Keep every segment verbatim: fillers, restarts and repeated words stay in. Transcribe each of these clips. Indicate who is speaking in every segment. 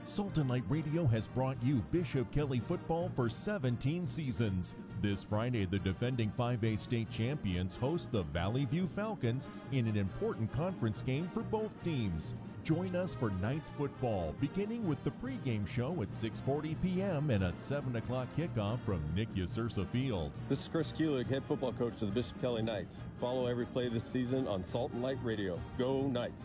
Speaker 1: Salt and Light Radio has brought you Bishop Kelly football for seventeen seasons. This Friday, the defending five A state champions host the Valley View Falcons in an important conference game for both teams. Join us for Knights football, beginning with the pregame show at six forty p.m. and a seven o'clock kickoff from Nick Yasursa Field.
Speaker 2: This is Chris Kuelig, head football coach of the Bishop Kelly Knights. Follow every play this season on Salt and Light Radio. Go Knights!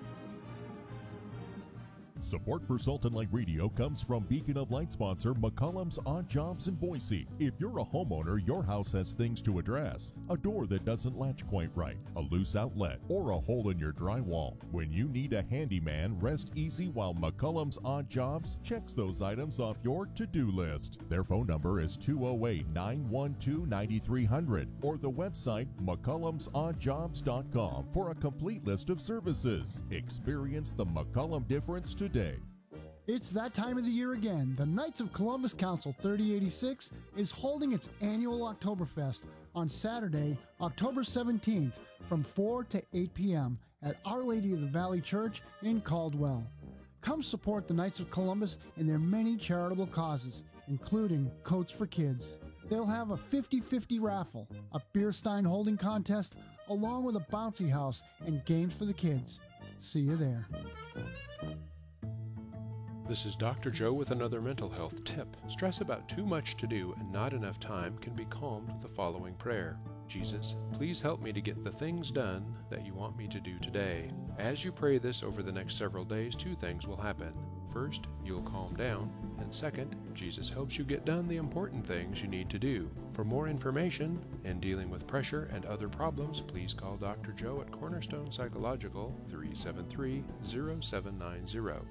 Speaker 1: Support for Salt and Light Radio comes from Beacon of Light sponsor McCollum's Odd Jobs in Boise. If you're a homeowner, your house has things to address. A door that doesn't latch quite right, a loose outlet, or a hole in your drywall. When you need a handyman, rest easy while McCollum's Odd Jobs checks those items off your to-do list. Their phone number is two oh eight, nine one two, nine three zero zero or the website mccollums odd jobs dot com for a complete list of services. Experience the McCollum difference today.
Speaker 3: It's that time of the year again. The Knights of Columbus Council thirty eighty-six is holding its annual Oktoberfest on Saturday, October seventeenth from four to eight p.m. at Our Lady of the Valley Church in Caldwell. Come support the Knights of Columbus in their many charitable causes, including Coats for Kids. They'll have a fifty-fifty raffle, a beer stein holding contest, along with a bouncy house and games for the kids. See you there.
Speaker 4: This is Doctor Joe with another mental health tip. Stress about too much to do and not enough time can be calmed with the following prayer. Jesus, please help me to get the things done that you want me to do today. As you pray this over the next several days, two things will happen. First, you'll calm down, and second, Jesus helps you get done the important things you need to do. For more information and dealing with pressure and other problems, please call Doctor Joe at Cornerstone Psychological, three seven three, zero seven nine zero.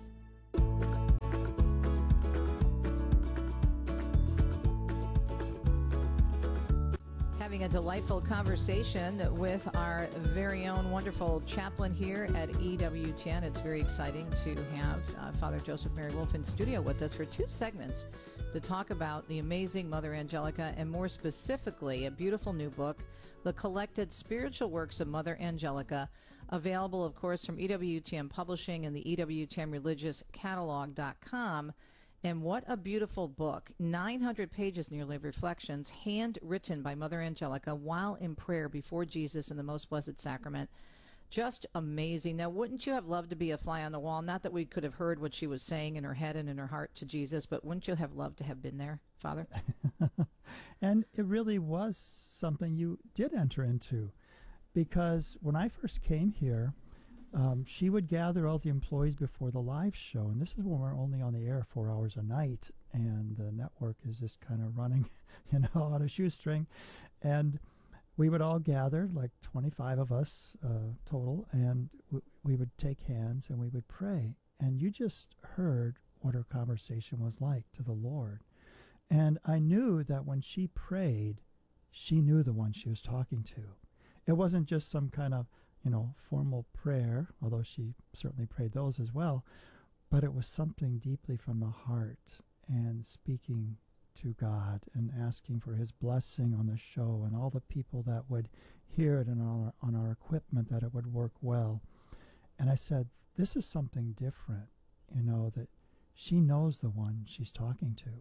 Speaker 5: Having a delightful conversation with our very own wonderful chaplain here at E W T N. It's very exciting to have uh, Father Joseph Mary Wolf in studio with us for two segments to talk about the amazing Mother Angelica, and more specifically, a beautiful new book, The Collected Spiritual Works of Mother Angelica, available, of course, from E W T N Publishing and the E W T N Religious Catalog dot com. And what a beautiful book. nine hundred pages nearly of reflections, handwritten by Mother Angelica while in prayer before Jesus in the Most Blessed Sacrament. Just amazing. Now, wouldn't you have loved to be a fly on the wall? Not that we could have heard what she was saying in her head and in her heart to Jesus, but wouldn't you have loved to have been there, Father?
Speaker 6: And it really was something you did enter into, because when I first came here, Um, she would gather all the employees before the live show, and this is when we're only on the air four hours a night, and the network is just kind of running, you know, on a shoestring. And we would all gather, like twenty-five of us uh, total, and w- we would take hands and we would pray. And you just heard what her conversation was like to the Lord. And I knew that when she prayed, she knew the one she was talking to. It wasn't just some kind of you know, formal prayer, although she certainly prayed those as well, but it was something deeply from the heart, and speaking to God and asking for his blessing on the show and all the people that would hear it and on our, on our equipment, that it would work well. And I said, this is something different, you know, that she knows the one she's talking to.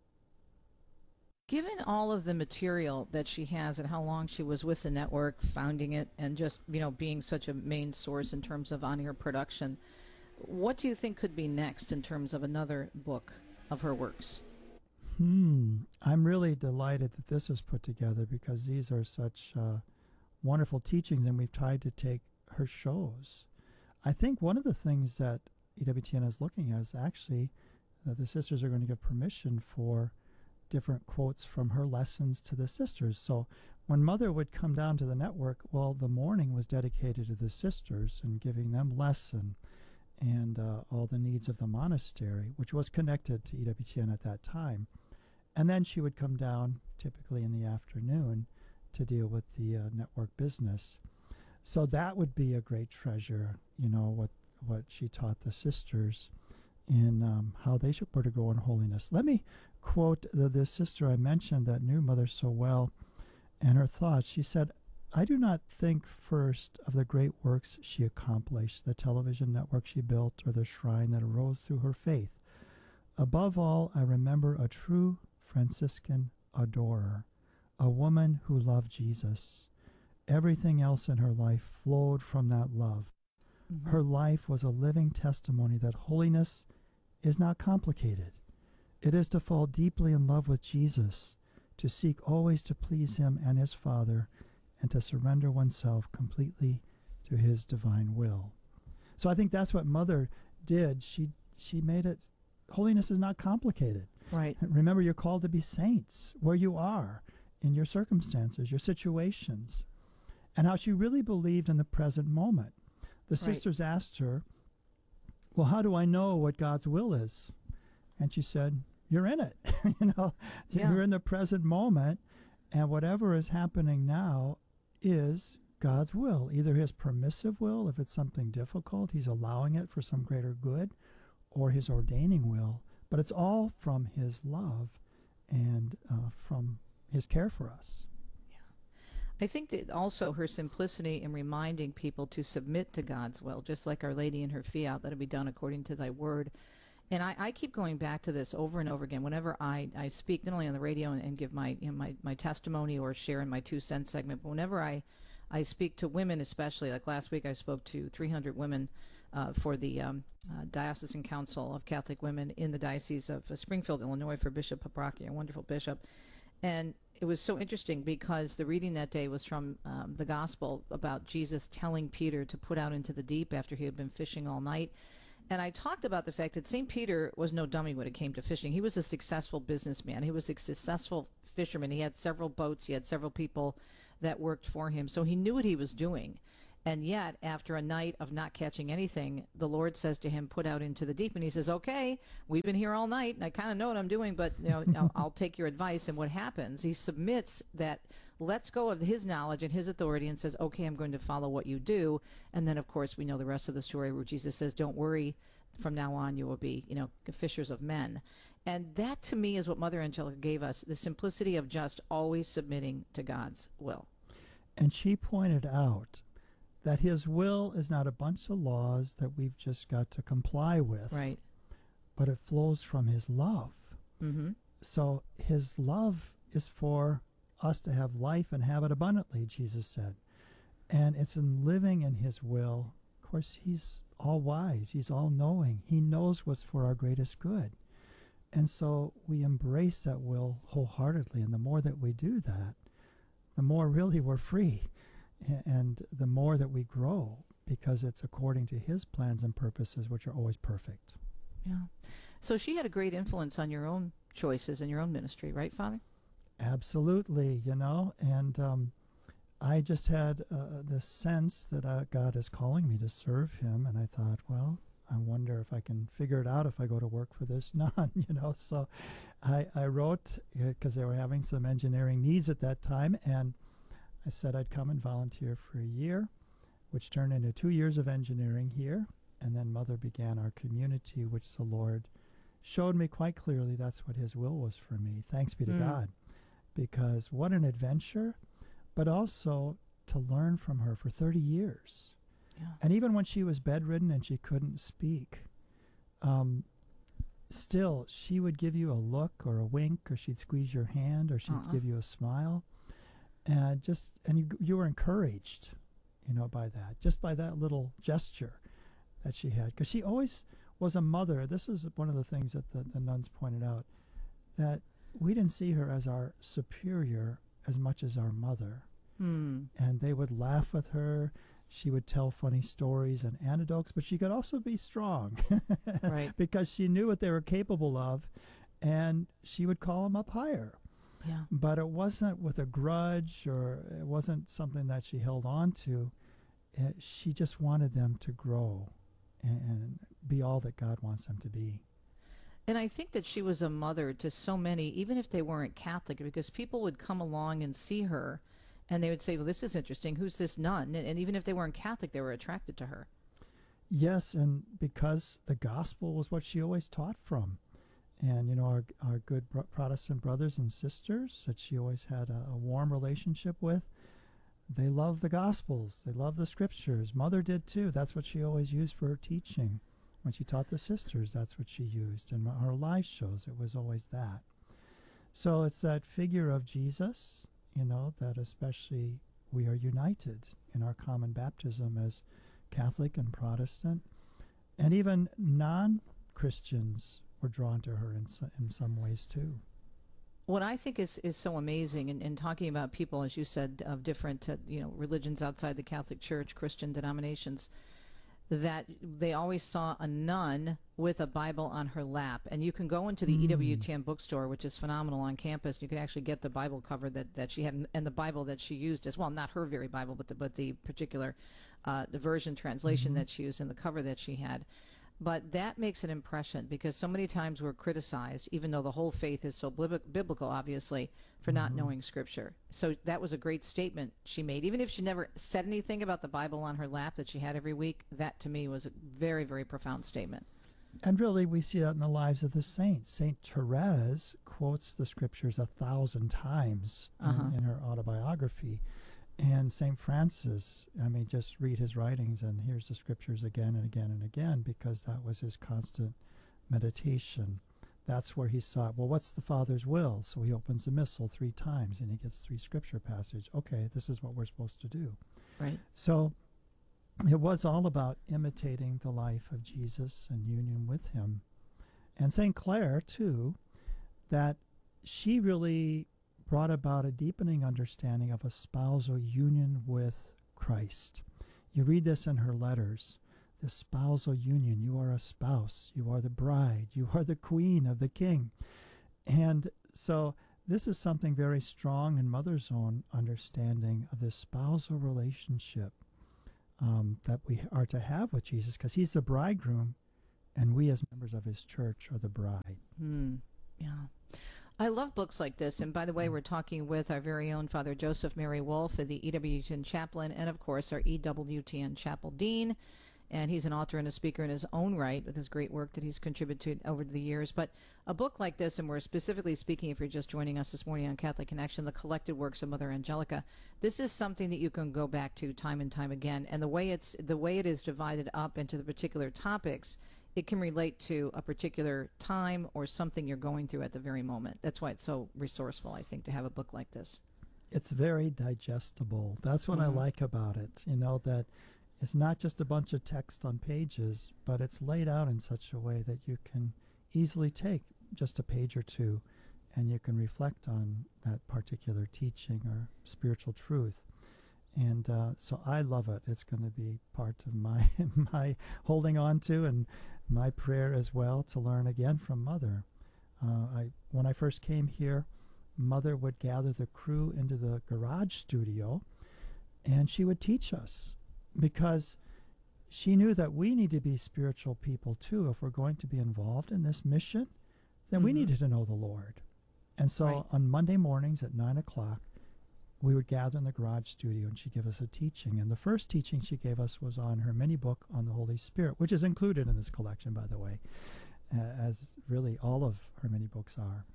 Speaker 5: Given all of the material that she has and how long she was with the network, founding it, and just, you know, being such a main source in terms of on-air production, what do you think could be next in terms of another book of her works?
Speaker 6: Hmm. I'm really delighted that this was put together, because these are such uh, wonderful teachings, and we've tried to take her shows. I think one of the things that E W T N is looking at is actually that the sisters are going to give permission for different quotes from her lessons to the sisters. So when Mother would come down to the network, well, the morning was dedicated to the sisters and giving them lesson and uh, all the needs of the monastery, which was connected to E W T N at that time. And then she would come down, typically in the afternoon, to deal with the uh, network business. So that would be a great treasure, you know, what what she taught the sisters in um, how they should, were to grow in holiness. Let me quote the, this sister I mentioned that knew Mother so well, and her thoughts. She said, I do not think first of the great works she accomplished, the television network she built, or the shrine that arose through her faith. Above all, I remember a true Franciscan adorer, a woman who loved Jesus. Everything else in her life flowed from that love. Mm-hmm. Her life was a living testimony that holiness is not complicated. It is to fall deeply in love with Jesus, to seek always to please him and his Father, and to surrender oneself completely to his divine will. So I think that's what Mother did. She she made it, holiness is not complicated.
Speaker 5: Right.
Speaker 6: Remember, you're called to be saints where you are, in your circumstances, your situations, and how she really believed in the present moment. The
Speaker 5: Right.
Speaker 6: sisters asked her, well, how do I know what God's will is? And she said, you're in it. you know,
Speaker 5: Yeah.
Speaker 6: You're in the present moment, and whatever is happening now is God's will, either his permissive will, if it's something difficult, he's allowing it for some greater good, or his ordaining will. But it's all from his love and uh, from his care for us.
Speaker 5: I think that also her simplicity in reminding people to submit to God's will, just like Our Lady in her fiat, let it be done according to thy word. And I, I keep going back to this over and over again whenever I, I speak, not only on the radio and, and give my, you know, my my testimony or share in my two cent segment, but whenever I, I speak to women, especially, like last week I spoke to three hundred women uh, for the um, uh, Diocesan Council of Catholic Women in the Diocese of uh, Springfield, Illinois, for Bishop Paprocki, a wonderful bishop. And it was so interesting because the reading that day was from um, the Gospel about Jesus telling Peter to put out into the deep after he had been fishing all night. And I talked about the fact that Saint Peter was no dummy when it came to fishing. He was a successful businessman. He was a successful fisherman. He had several boats. He had several people that worked for him. So he knew what he was doing. And yet, after a night of not catching anything, the Lord says to him, put out into the deep. And he says, okay, we've been here all night, and I kind of know what I'm doing, but you know, I'll, I'll take your advice. And what happens? He submits that, lets go of his knowledge and his authority and says, okay, I'm going to follow what you do. And then, of course, we know the rest of the story where Jesus says, don't worry, from now on you will be, you know, fishers of men. And that, to me, is what Mother Angelica gave us, the simplicity of just always submitting to God's will.
Speaker 6: And she pointed out that his will is not a bunch of laws that we've just got to comply with.
Speaker 5: Right.
Speaker 6: But it flows from his love.
Speaker 5: Mm-hmm.
Speaker 6: So his love is for us to have life and have it abundantly, Jesus said. And it's in living in his will. Of course, he's all wise. He's all knowing. He knows what's for our greatest good. And so we embrace that will wholeheartedly. And the more that we do that, the more really we're free. And the more that we grow, because it's according to his plans and purposes, which are always perfect.
Speaker 5: Yeah. So she had a great influence on your own choices and your own ministry, right, Father?
Speaker 6: Absolutely, you know. And um, I just had uh, this sense that uh, God is calling me to serve him. And I thought, well, I wonder if I can figure it out if I go to work for this nun, you know. So I, I wrote, because uh, they were having some engineering needs at that time, and I said I'd come and volunteer for a year, which turned into two years of engineering here. And then Mother began our community, which the Lord showed me quite clearly that's what his will was for me. Thanks be to
Speaker 5: Mm.
Speaker 6: God. Because what an adventure, but also to learn from her for thirty years.
Speaker 5: Yeah.
Speaker 6: And even when she was bedridden and she couldn't speak, um, still she would give you a look or a wink, or she'd squeeze your hand, or she'd
Speaker 5: Uh-uh.
Speaker 6: give you a smile. And just and you you were encouraged, you know, by that, just by that little gesture that she had, because she always was a mother. This is one of the things that the, the nuns pointed out, that we didn't see her as our superior as much as our mother.
Speaker 5: Hmm.
Speaker 6: And they would laugh with her. She would tell funny stories and anecdotes, but she could also be strong,
Speaker 5: Right.
Speaker 6: because she knew what they were capable of, and she would call them up higher.
Speaker 5: Yeah.
Speaker 6: But it wasn't with a grudge, or it wasn't something that she held on to. It, she just wanted them to grow and, and be all that God wants them to be.
Speaker 5: And I think that she was a mother to so many, even if they weren't Catholic, because people would come along and see her, and they would say, well, this is interesting. Who's this nun? And, and even if they weren't Catholic, they were attracted to her.
Speaker 6: Yes, and because the gospel was what she always taught from. And, you know, our, our good bro- Protestant brothers and sisters that she always had a, a warm relationship with, they love the Gospels. They love the Scriptures. Mother did too. That's what she always used for her teaching, When she taught the sisters, that's what she used. And her live shows, it was always that. So it's that figure of Jesus, you know, that especially we are united in our common baptism as Catholic and Protestant. And even non-Christians were drawn to her in, so, in some ways too.
Speaker 5: What I think is, is so amazing in, in talking about people, as you said, of different uh, you know religions outside the Catholic Church, Christian denominations, that they always saw a nun with a Bible on her lap. And you can go into the mm. E W T N bookstore, which is phenomenal on campus. You can actually get the Bible cover that, that she had, and the Bible that she used as well, not her very Bible, but the, but the particular uh, the version translation mm-hmm. that she used and the cover that she had. But that makes an impression, because so many times we're criticized, even though the whole faith is so bib- biblical, obviously, for mm-hmm. not knowing Scripture. So that was a great statement she made. Even if she never said anything about the Bible on her lap that she had every week, that to me was a very, very profound statement.
Speaker 6: And really, we see that in the lives of the saints. Saint Therese quotes the Scriptures a thousand times uh-huh. in, in her autobiography. And Saint Francis, I mean, just read his writings and here's the Scriptures again and again and again, because that was his constant meditation. That's where he sought, well, what's the Father's will? So he opens the Missal three times and he gets three Scripture passages. Okay, this is what we're supposed to do.
Speaker 5: Right.
Speaker 6: So it was all about imitating the life of Jesus and union with him. And Saint Clare, too, that she really brought about a deepening understanding of a spousal union with Christ. You read this in her letters, the spousal union. You are a spouse. You are the bride. You are the queen of the king. And so this is something very strong in Mother's own understanding of this spousal relationship um, that we are to have with Jesus, because he's the bridegroom and we as members of his church are the bride.
Speaker 5: Mm, yeah. I love books like this, and by the way, we're talking with our very own Father Joseph Mary Wolfe, the E W T N chaplain, and of course our E W T N chapel dean, and he's an author and a speaker in his own right with his great work that he's contributed to over the years. But a book like this, and we're specifically speaking, if you're just joining us this morning on Catholic Connection, the collected works of Mother Angelica, this is something that you can go back to time and time again, and the way it's the way it is divided up into the particular topics, it can relate to a particular time or something you're going through at the very moment. That's why it's so resourceful, I think, to have a book like this.
Speaker 6: It's very digestible. That's what mm-hmm. I like about it, you know, that it's not just a bunch of text on pages, but it's laid out in such a way that you can easily take just a page or two and you can reflect on that particular teaching or spiritual truth. And uh, so I love it. It's going to be part of my my holding on to and my prayer as well, to learn again from Mother. Uh, I when I first came here, Mother would gather the crew into the garage studio, and she would teach us, because she knew that we need to be spiritual people too. If we're going to be involved in this mission, then mm-hmm. we needed to know the Lord. And so right. on Monday mornings at nine o'clock, we would gather in the garage studio and she'd give us a teaching. And the first teaching she gave us was on her mini book on the Holy Spirit, which is included in this collection, by the way, uh, as really all of her mini books are.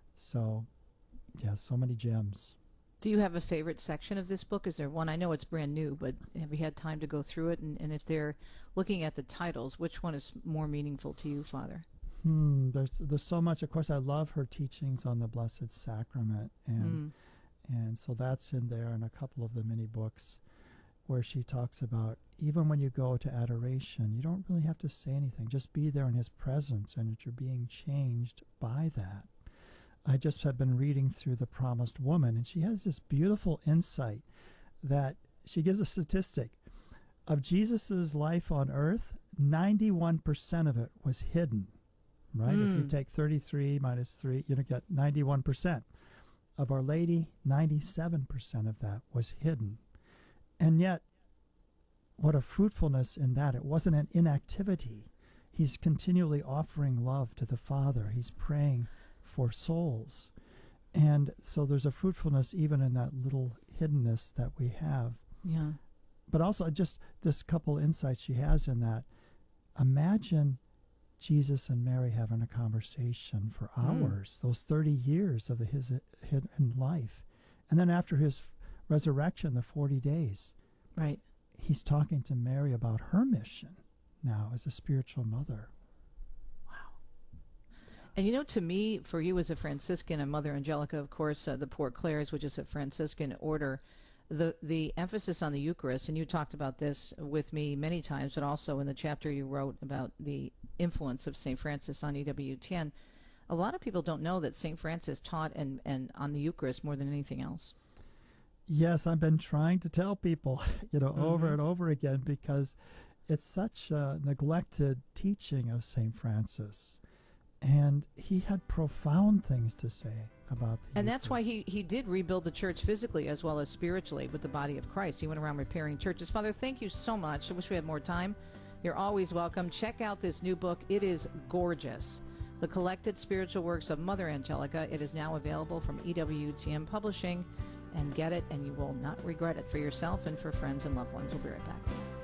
Speaker 6: So, yeah, so many gems.
Speaker 5: Do you have a favorite section of this book? Is there one? I know it's brand new, but have you had time to go through it? And, and if they're looking at the titles, which one is more meaningful to you, Father?
Speaker 6: Hmm, there's there's so much. Of course, I love her teachings on the Blessed Sacrament, and mm. And so that's in there, and a couple of the mini books where she talks about even when you go to adoration, you don't really have to say anything. Just be there in his presence, and that you're being changed by that. I just have been reading through The Promised Woman, and she has this beautiful insight that she gives a statistic of Jesus's life on earth. ninety-one percent of it was hidden, right? Mm. If you take thirty-three minus three, you get ninety-one percent. Of Our Lady, ninety-seven percent of that was hidden. And yet, what a fruitfulness in that. It wasn't an inactivity. He's continually offering love to the Father. He's praying for souls. And so there's a fruitfulness even in that little hiddenness that we have.
Speaker 5: Yeah.
Speaker 6: But also just this couple insights she has in that. Imagine Jesus and Mary having a conversation for hours, mm. those thirty years of the, his hidden life. And then after his resurrection, the forty days,
Speaker 5: right?
Speaker 6: He's talking to Mary about her mission, now as a spiritual mother.
Speaker 5: And you know, to me, for you as a Franciscan and Mother Angelica, of course, uh, the Poor Clares, which is a Franciscan order, the the emphasis on the Eucharist, and you talked about this with me many times, but also in the chapter you wrote about the influence of Saint Francis on E W T N, a lot of people don't know that Saint Francis taught and, and on the Eucharist more than anything else.
Speaker 6: Yes, I've been trying to tell people, you know, mm-hmm. over and over again, because it's such a neglected teaching of Saint Francis. And he had profound things to say about the
Speaker 5: And
Speaker 6: Eucharist.
Speaker 5: that's why he, he did rebuild the church physically as well as spiritually with the body of Christ. He went around repairing churches. Father, thank you so much. I wish we had more time. You're always welcome. Check out this new book. It is gorgeous. The Collected Spiritual Works of Mother Angelica. It is now available from E W T N Publishing. And get it, and you will not regret it for yourself and for friends and loved ones. We'll be right back.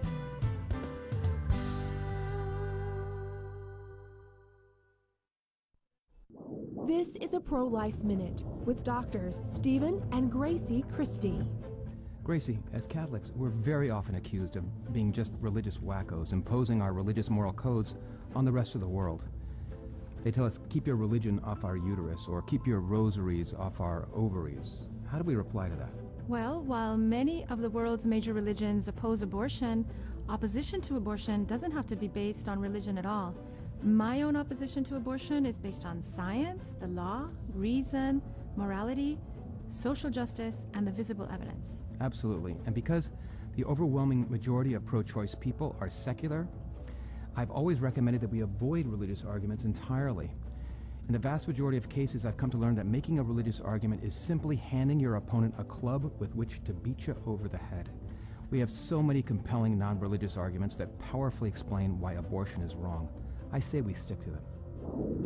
Speaker 7: This is a Pro-Life Minute with doctors Stephen and Gracie Christie.
Speaker 8: Gracie, as Catholics, we're very often accused of being just religious wackos, imposing our religious moral codes on the rest of the world. They tell us, keep your religion off our uterus, or keep your rosaries off our ovaries. How do we reply to that?
Speaker 9: Well, while many of the world's major religions oppose abortion, opposition to abortion doesn't have to be based on religion at all. My own opposition to abortion is based on science, the law, reason, morality, social justice, and the visible evidence.
Speaker 8: Absolutely. And because the overwhelming majority of pro-choice people are secular, I've always recommended that we avoid religious arguments entirely. In the vast majority of cases, I've come to learn that making a religious argument is simply handing your opponent a club with which to beat you over the head. We have so many compelling non-religious arguments that powerfully explain why abortion is wrong. I say we stick to them.